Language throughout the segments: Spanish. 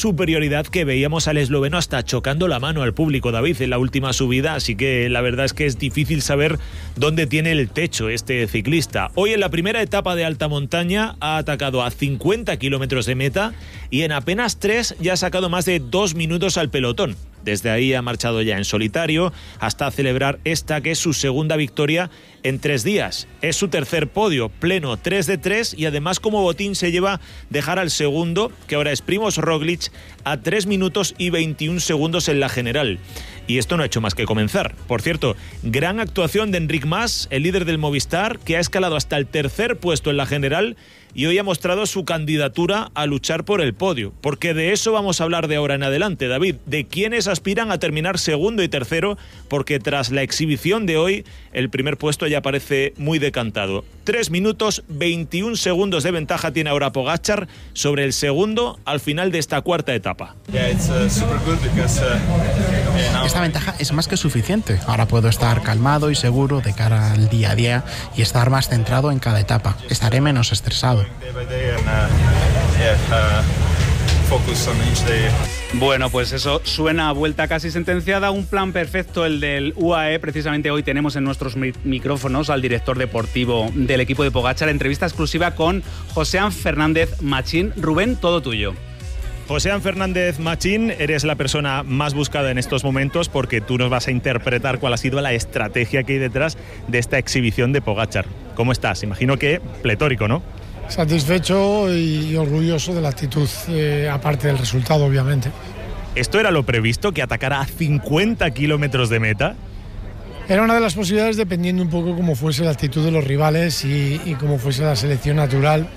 superioridad que veíamos al esloveno hasta chocando la mano al público, David, en la última subida, así que la verdad es que es difícil saber dónde tiene el techo este ciclista. Hoy en la primera etapa de alta montaña ha atacado a 50 kilómetros de meta y en apenas 3 ya ha sacado más de 2 minutos al pelotón. Desde ahí ha marchado ya en solitario hasta celebrar esta que es su segunda victoria en 3 días. Es su tercer podio, pleno 3 de 3 y además como botín se lleva dejar al segundo, que ahora es Primož Roglič, a 3 minutos y 21 segundos en la general. Y esto no ha hecho más que comenzar. Por cierto, gran actuación de Enric Mas, el líder del Movistar, que ha escalado hasta el tercer puesto en la general y hoy ha mostrado su candidatura a luchar por el podio. Porque de eso vamos a hablar de ahora en adelante, David, de quienes aspiran a terminar segundo y tercero, porque tras la exhibición de hoy, el primer puesto ya parece muy decantado. 3 minutos 21 segundos de ventaja tiene ahora Pogačar sobre el segundo al final de esta cuarta etapa. Esta ventaja es más que suficiente. Ahora puedo estar calmado y seguro de cara al día a día y estar más centrado en cada etapa. Estaré menos estresado. Bueno, pues eso suena a vuelta casi sentenciada, un plan perfecto el del UAE. Precisamente hoy tenemos en nuestros micrófonos al director deportivo del equipo de Pogačar, entrevista exclusiva con Josean Fernández Machín. Rubén, todo tuyo. Josean Fernández Machín, eres la persona más buscada en estos momentos porque tú nos vas a interpretar cuál ha sido la estrategia que hay detrás de esta exhibición de Pogačar. ¿Cómo estás? Imagino que pletórico, ¿no? Satisfecho y orgulloso de la actitud, aparte del resultado, obviamente. ¿Esto era lo previsto, que atacara a 50 kilómetros de meta? Era una de las posibilidades dependiendo un poco cómo fuese la actitud de los rivales y cómo fuese la selección natural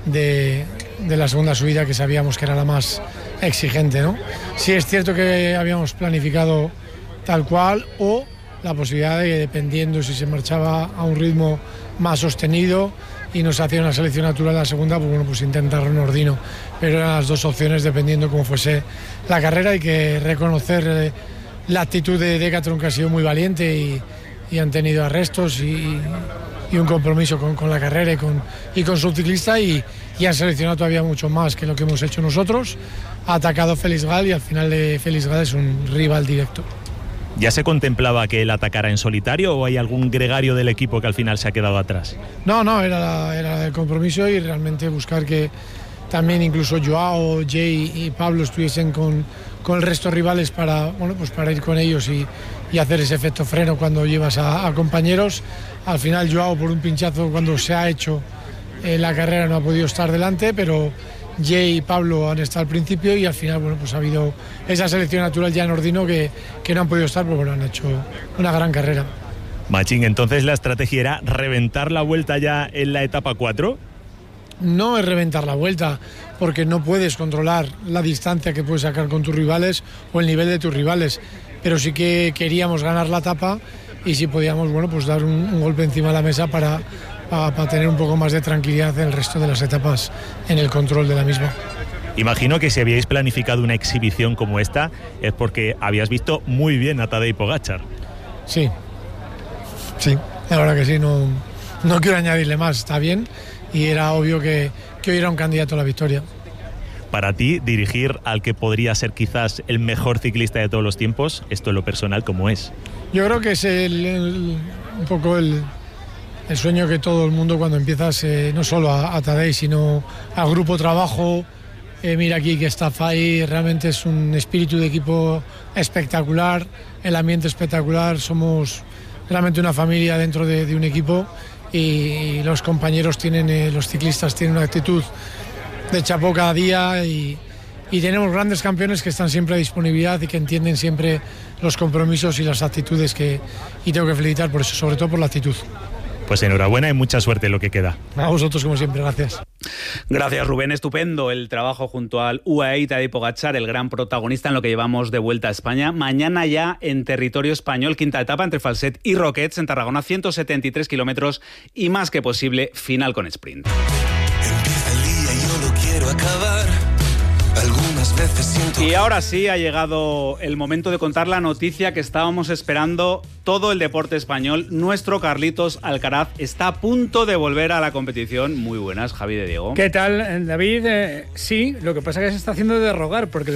de la segunda subida, que sabíamos que era la más exigente, ¿no? Sí es cierto que habíamos planificado tal cual, o la posibilidad de que, dependiendo si se marchaba a un ritmo más sostenido y nos hacía una selección natural en la segunda, pues bueno, pues intentar un ordino. Pero eran las dos opciones dependiendo cómo fuese la carrera. Hay que reconocer la actitud de Decathlon, que ha sido muy valiente y han tenido arrestos y un compromiso con la carrera y con su ciclista y han seleccionado todavía mucho más que lo que hemos hecho nosotros. Ha atacado Félix Gall y al final Félix Gall es un rival directo. ¿Ya se contemplaba que él atacara en solitario o hay algún gregario del equipo que al final se ha quedado atrás? No, era el compromiso y realmente buscar que también incluso Joao, Jay y Pablo estuviesen con el resto de rivales para ir con ellos y hacer ese efecto freno cuando llevas a compañeros. Al final Joao, por un pinchazo cuando se ha hecho la carrera, no ha podido estar delante, pero Jay y Pablo han estado al principio y al final pues ha habido esa selección natural ya en Ordino que no han podido estar, pero bueno, han hecho una gran carrera. Machín, entonces la estrategia era reventar la vuelta ya en la etapa 4. No es reventar la vuelta, porque no puedes controlar la distancia que puedes sacar con tus rivales o el nivel de tus rivales, pero sí que queríamos ganar la etapa y si podíamos, pues dar un golpe encima de la mesa para tener un poco más de tranquilidad en el resto de las etapas en el control de la misma. Imagino que si habíais planificado una exhibición como esta es porque habías visto muy bien a Tadej Pogačar. Sí, la verdad que sí, no quiero añadirle más, está bien, y era obvio que hoy era un candidato a la victoria. Para ti, dirigir al que podría ser quizás el mejor ciclista de todos los tiempos, esto en lo personal, ¿cómo es? Yo creo que es un poco el sueño que todo el mundo cuando empiezas, no solo a Tadej, sino al grupo trabajo. Mira aquí que está Fai, realmente es un espíritu de equipo espectacular, el ambiente espectacular, somos realmente una familia dentro de un equipo y los compañeros los ciclistas tienen una actitud de chapó cada día y tenemos grandes campeones que están siempre a disponibilidad y que entienden siempre los compromisos y las actitudes y tengo que felicitar por eso, sobre todo por la actitud. Pues enhorabuena y mucha suerte en lo que queda. A vosotros, como siempre, gracias. Gracias, Rubén. Estupendo el trabajo junto al UAE y Tadej Pogačar, el gran protagonista en lo que llevamos de vuelta a España. Mañana ya en territorio español, quinta etapa entre Falset y Roquetes en Tarragona, 173 kilómetros y más que posible, final con sprint. Empieza el día y yo lo quiero acabar. Algunas veces siento... Y ahora sí ha llegado el momento de contar la noticia que estábamos esperando todo el deporte español. Nuestro Carlitos Alcaraz está a punto de volver a la competición. Muy buenas, Javi de Diego. ¿Qué tal, David? Sí, lo que pasa es que se está haciendo de rogar porque